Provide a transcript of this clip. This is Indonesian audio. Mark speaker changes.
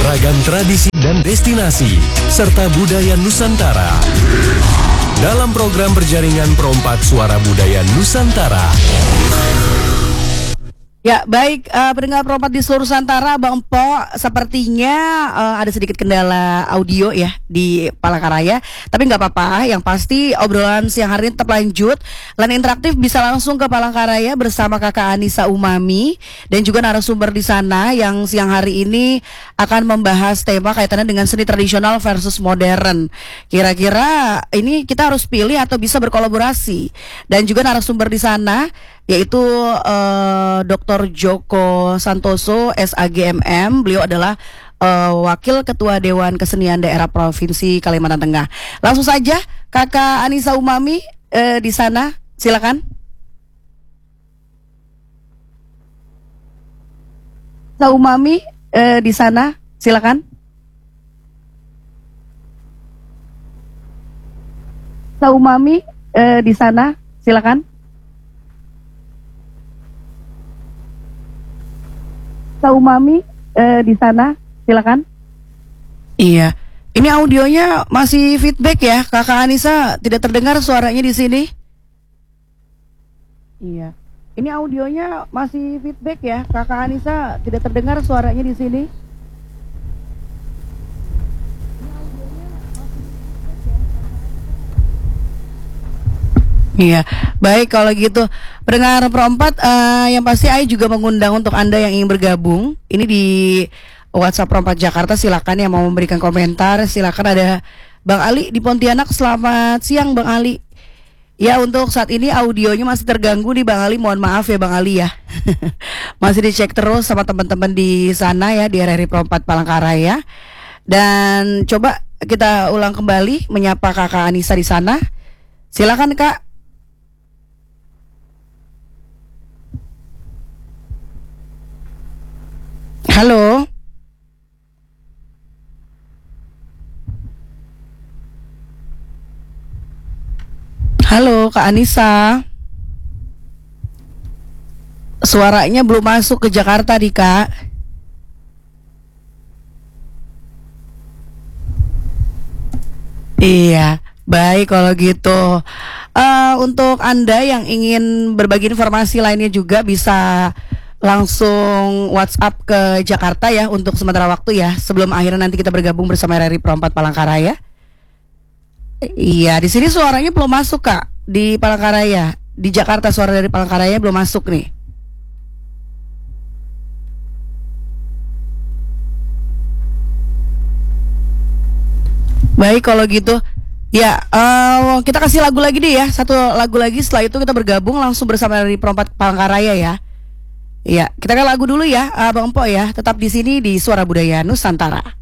Speaker 1: Ragam tradisi dan destinasi, serta budaya Nusantara. Dalam program berjaringan Perompak Suara Budaya Nusantara.
Speaker 2: Ya baik, pendengar Perompak di seluruh Nusantara, Bang Po, sepertinya ada sedikit kendala audio ya di Palangkaraya. Tapi nggak apa-apa, yang pasti obrolan siang hari ini tetap lanjut. Line interaktif bisa langsung ke Palangkaraya bersama Kakak Anissa Umami dan juga narasumber di sana yang siang hari ini akan membahas tema kaitannya dengan seni tradisional versus modern. Kira-kira ini kita harus pilih atau bisa berkolaborasi. Dan juga narasumber di sana yaitu Dr. Joko Santoso, SAGMM. Beliau adalah Wakil Ketua Dewan Kesenian Daerah Provinsi Kalimantan Tengah. Langsung saja Kakak Anissa Umami di sana, silakan. Anissa Umami di sana, silakan. Anissa Umami di sana, silakan. Umami di sana, silakan. Iya, ini audionya masih feedback ya, Kakak Anissa, tidak terdengar suaranya di sini. Iya, ini audionya masih feedback ya, Kakak Anissa, tidak terdengar suaranya di sini. Iya, baik kalau gitu. Pendengar Perompak, yang pasti Ai juga mengundang untuk Anda yang ingin bergabung. Ini di WhatsApp Perompak Jakarta, silakan yang mau memberikan komentar. Silakan, ada Bang Ali di Pontianak. Selamat siang Bang Ali. Ya, untuk saat ini audionya masih terganggu nih Bang Ali. Mohon maaf ya Bang Ali ya. Masih dicek terus sama teman-teman di sana ya, di RRI Perompak Palangkaraya. Dan coba kita ulang kembali menyapa Kakak Anissa di sana. Silakan Kak. Halo. Halo Kak Anissa. Suaranya belum masuk ke Jakarta nih Kak. Iya, baik kalau gitu. Untuk Anda yang ingin berbagi informasi lainnya juga bisa langsung WhatsApp ke Jakarta ya untuk sementara waktu ya, sebelum akhirnya nanti kita bergabung bersama RRI Perompak Palangkaraya. Iya, di sini suaranya belum masuk Kak, di Palangkaraya. Di Jakarta suara dari Palangkaraya belum masuk nih. Baik kalau gitu. Ya, kita kasih lagu lagi deh ya, satu lagu lagi, setelah itu kita bergabung langsung bersama RRI Perompak Palangkaraya ya. Iya, kita kan lagu dulu ya, Bang Po ya. Tetap di sini di Suara Budaya Nusantara.